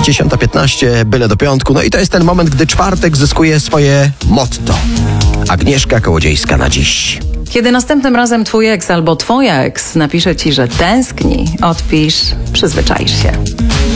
10:15, byle do piątku. No i to jest ten moment, gdy czwartek zyskuje swoje motto. Agnieszka Kołodziejska na dziś. Kiedy następnym razem twój eks albo twoja eks napisze ci, że tęskni, odpisz, przyzwyczaisz się.